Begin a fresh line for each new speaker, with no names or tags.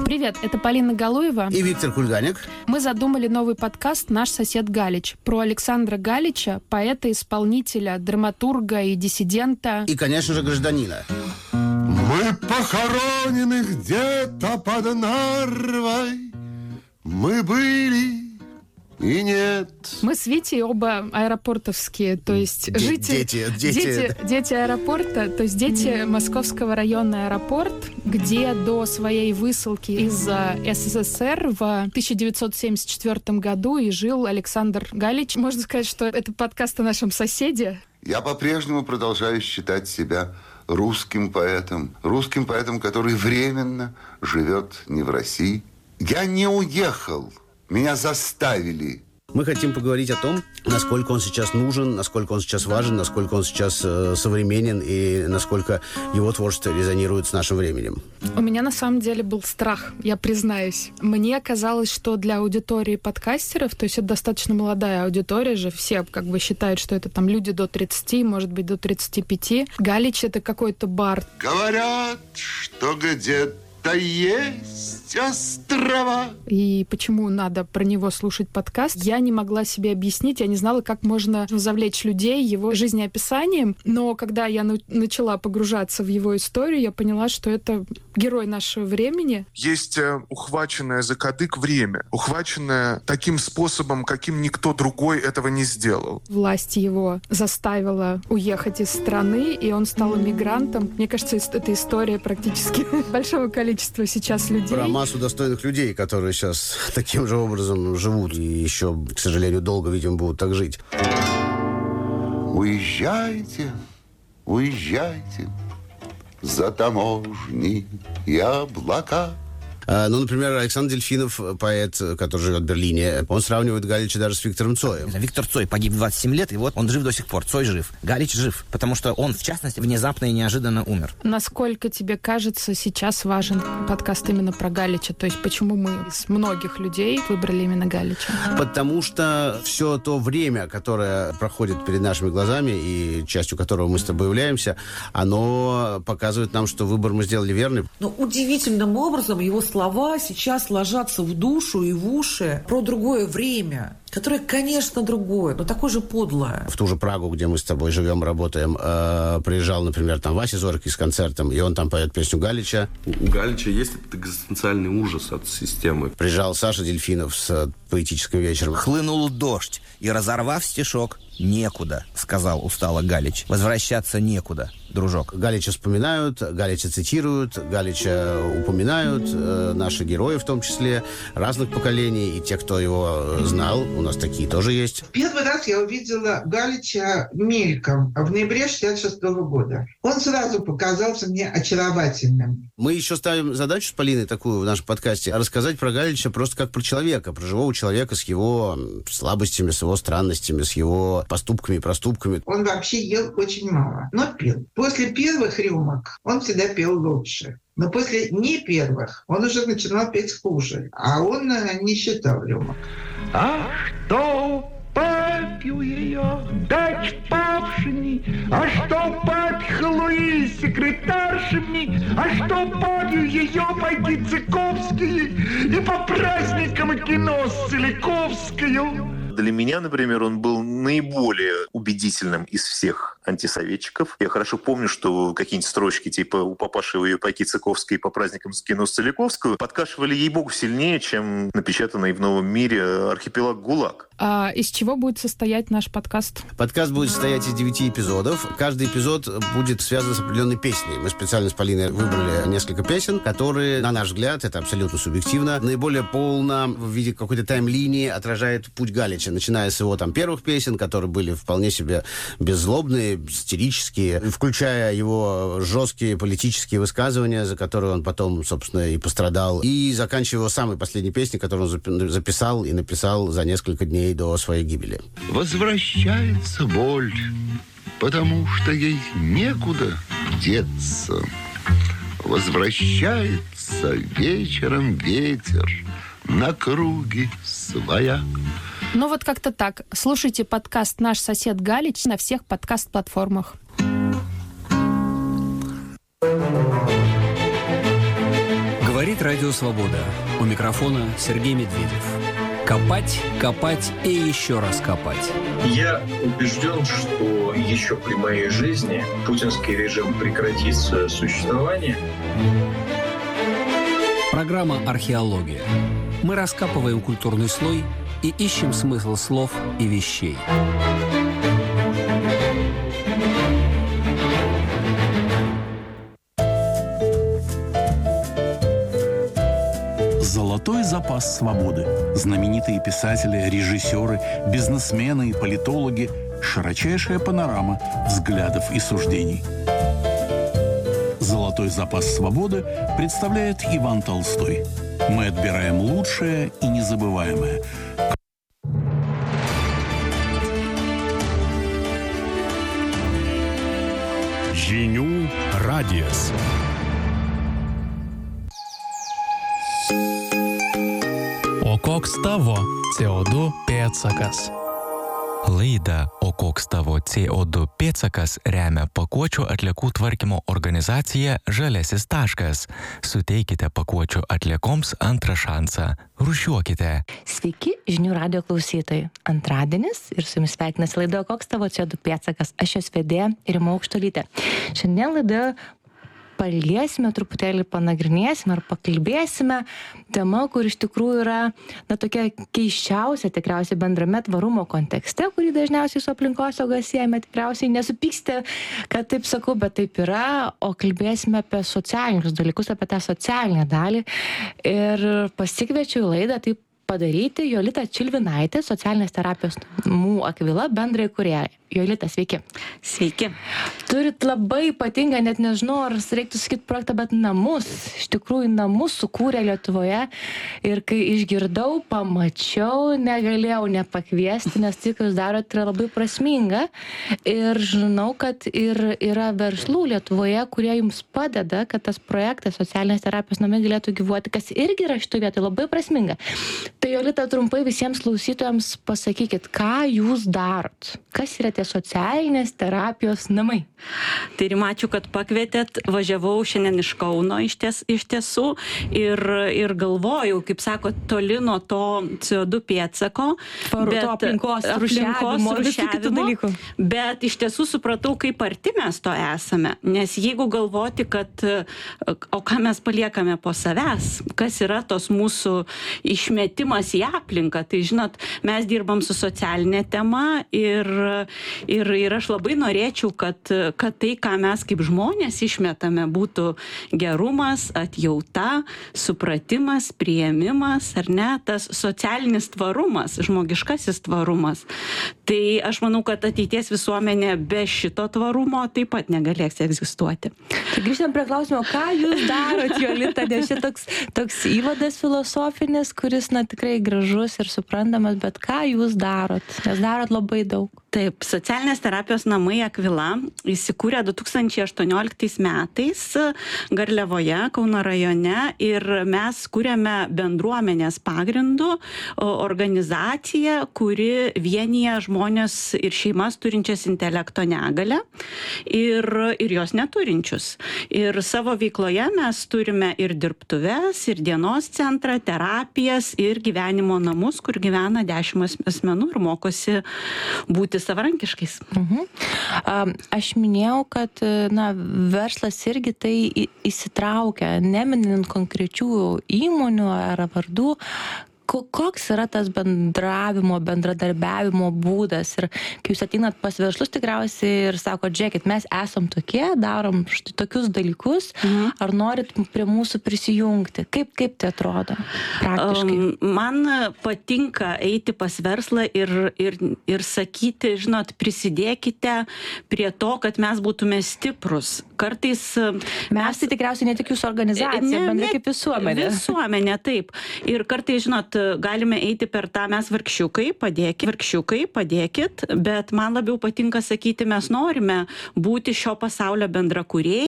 Привет, это Полина Галуева
и Виктор Кульганик.
Мы задумали новый подкаст «Наш сосед Галич» про Александра Галича, поэта-исполнителя, драматурга и диссидента.
И, конечно же, гражданина.
Мы похоронены где-то под Нарвой. Мы были и нет.
Мы с Витей оба аэропортовские, то есть дети аэропорта, то есть дети Московского района аэропорт, где до своей высылки из СССР в 1974 году и жил Александр Галич. Можно сказать, что это подкаст о нашем соседе.
Я по-прежнему продолжаю считать себя русским поэтом, который временно живет не в России. Я не уехал. Меня заставили.
Мы хотим поговорить о том, насколько он сейчас нужен, насколько он сейчас важен, насколько он сейчас современен и насколько его творчество резонирует с нашим временем.
У меня на самом деле был страх, я признаюсь. Мне казалось, что для аудитории подкастеров, то есть это достаточно молодая аудитория же, все как бы считают, что это там люди до 30, может быть, до 35. Галич — это какой-то бард.
Говорят, что где-то есть острова.
И почему надо про него слушать подкаст, я не могла себе объяснить. Я не знала, как можно завлечь людей его жизнеописанием. Но когда я начала погружаться в его историю, я поняла, что это герой нашего времени.
Есть ухваченное за кадык время, ухваченное таким способом, каким никто другой этого не сделал.
Власть его заставила уехать из страны, и он стал эмигрантом. Мне кажется, это история практически большого количества сейчас людей.
Про массу достойных людей, которые сейчас таким же образом живут и еще, к сожалению, долго, видимо, будут так жить.
Уезжайте, уезжайте за таможни и облака.
Ну, например, Александр Дельфинов, поэт, который живет в Берлине, он сравнивает Галича даже с Виктором Цоем.
Виктор Цой погиб в 27 лет, и вот он жив до сих пор. Цой жив. Галич жив, потому что он, в частности, внезапно и неожиданно умер.
Насколько тебе кажется, сейчас важен подкаст именно про Галича? То есть почему мы из многих людей выбрали именно Галича?
Потому что все то время, которое проходит перед нашими глазами, и частью которого мы с тобой являемся, оно показывает нам, что выбор мы сделали верный.
Но удивительным образом его слова сейчас ложатся в душу и в уши про другое время, которое, конечно, другое, но такое же подлое.
В ту же Прагу, где мы с тобой живем, работаем, приезжал, например, там Вася Зоркий с концертом, и он там поет песню Галича.
У Галича есть этот экзистенциальный ужас от системы.
Приезжал Саша Дельфинов с поэтическим вечером.
Хлынул дождь, и, разорвав стишок, «Некуда», сказал устало Галич. «Возвращаться некуда, дружок».
Галича вспоминают, Галича цитируют, Галича упоминают, наши герои в том числе, разных поколений, и те, кто его знал, у нас такие тоже есть.
Первый раз я увидела Галича мельком в ноябре 1966 года. Он сразу показался мне очаровательным.
Мы еще ставим задачу с Полиной такую в нашем подкасте, рассказать про Галича просто как про человека, про живого человека с его слабостями, с его странностями, с его поступками и проступками.
Он вообще ел очень мало, но пил. После первых рюмок он всегда пел лучше. Но после не первых он уже начинал петь хуже. А он не считал рюмок.
А что попью ее, дать павшими, а что попьхлуи секретаршими, а что попью ее, пойти Цыковские и по праздникам кино с Целиковскою.
Для меня, например, он был наиболее убедительным из всех антисоветчиков. Я хорошо помню, что какие-нибудь строчки типа «У папаши ее пайки Цыковской по праздникам с кино с Целиковскую» подкашивали, ей-богу, сильнее, чем напечатанный в «Новом мире» архипелаг ГУЛАГ.
А из чего будет состоять наш подкаст?
Подкаст будет состоять из 9 эпизодов. Каждый эпизод будет связан с определенной песней. Мы специально с Полиной выбрали несколько песен, которые, на наш взгляд, это абсолютно субъективно, наиболее полно в виде какой-то тайм-линии отражает путь Галича, начиная с его там первых песен, которые были вполне себе беззлобные, сатирические, включая его жесткие политические высказывания, за которые он потом, собственно, и пострадал, и заканчивая его самой последней песней, которую он записал и написал за несколько дней до своей гибели.
Возвращается боль, потому что ей некуда деться. Возвращается вечером ветер на круги своя.
Ну вот как-то так. Слушайте подкаст «Наш сосед Галич» на всех подкаст-платформах.
Говорит Радио Свобода. У микрофона Сергей Медведев. Копать, копать и еще раз копать.
Я убежден, что еще при моей жизни путинский режим прекратит свое существование.
Программа «Археология». Мы раскапываем культурный слой и ищем смысл слов и вещей.
Золотой запас свободы. Знаменитые писатели, режиссеры, бизнесмены и политологи. Широчайшая панорама взглядов и суждений. Золотой запас свободы представляет Иван Толстой. Мы отбираем лучшее и незабываемое.
Žinių radijas.
O koks tavo CO2 pėdsakas?
Laidą O koks tavo CO2 pėdsakas remia pakuočių atliekų tvarkymo organizacija Žaliasis taškas. Suteikite pakuočių atliekoms antrą šansą. Rūšiuokite.
Sveiki, žinių radijo klausytojai. Antradienis ir su jumis sveikinasi laida O koks tavo CO2 pėdsakas. Aš jos vedėja Rima Aukštuolytė. Šiandien laidoje paliesime, truputėlį panagrinėsime ar pakalbėsime tema, kur iš tikrųjų yra tokia keiščiausia tikriausiai bendrame tvarumo kontekste, kurį dažniausiai su aplinkosauga siejame, tikriausiai nesupyksite, kad taip sakau, bet taip yra, o kalbėsime apie socialinius dalykus, apie tą socialinę dalį. Ir pasikviečiau į laidą taip padaryti Jolitą Čilvinaitę, socialinės terapijos namų Akvila bendraįkūrėja. Jolita, sveiki.
Sveiki.
Turit labai ypatingą, net nežinau, ar reiktų sakyti projektą, bet namus. Iš tikrųjų, namus sukūrė Lietuvoje. Ir kai išgirdau, pamačiau, negalėjau nepakviesti, nes tai, ką jūs darote, yra labai prasminga. Ir žinau, kad ir yra verslų Lietuvoje, kurie jums padeda, kad tas projektas socialinės terapijos namai galėtų gyvuoti, kas irgi yra šitoje vietoje labai prasminga. Tai Jolita, trumpai visiems klausytojams pasakykit, ką jūs darot? Kas yra tie socialinės terapijos namai?
Tai Rima, ačiū, kad pakvietėt. Važiavau šiandien iš Kauno iš tiesų ir galvojau, kaip sako, toli nuo to CO2 pėdsako.
Aplinkos rūšiavimo.
Bet iš tiesų supratau, kaip arti mes to esame. Nes jeigu galvoti, kad o ką mes paliekame po savęs, kas yra tos mūsų išmetimas į aplinką, tai žinot, mes dirbam su socialinė tema ir aš labai norėčiau, kad tai, ką mes kaip žmonės išmetame, būtų gerumas, atjauta, supratimas, priėmimas, ar ne, tas socialinis tvarumas, žmogiškasis tvarumas. Tai aš manau, kad ateities visuomenė be šito tvarumo taip pat negalės egzistuoti.
Tai grįžtam prie klausimo, ką jūs darot, Jolita, nes čia toks įvadas filosofinis, kuris tikrai gražus ir suprantamas, bet ką jūs darot? Nes darot labai daug.
Taip, socialinės terapijos namai Akvila įsikūrė 2018 metais Garliavoje, Kauno rajone, ir mes kūrėme bendruomenės pagrindų organizaciją, kuri vienyje žmonės ir šeimas turinčias intelekto negalią ir jos neturinčius. Ir savo veikloje mes turime ir dirbtuves, ir dienos centrą, terapijas, ir gyvenimo namus, kur gyvena 10 asmenų ir mokosi būti savarankiškais.
Aš minėjau, kad verslas irgi tai įsitraukia, neminint konkrečių įmonių ar vardų. Koks yra tas bendravimo, bendradarbiavimo būdas? Ir kai jūs ateinat pas verslus tikriausiai ir sakot, žiūrėkit, mes esam tokie, darom štai tokius dalykus, ar norit prie mūsų prisijungti? Kaip tai atrodo praktiškai?
Man patinka eiti pas verslą ir sakyti, žinot, prisidėkite prie to, kad mes būtume stiprus. Kartais
mes tai tikriausiai ne tik jūsų organizacija, bendrai kaip visuomenė.
Visuomenė, taip. Ir kartais, žinot, galime eiti per tą mes vargšiukai, padėkit, bet man labiau patinka sakyti, mes norime būti šio pasaulio bendrakūrėjai.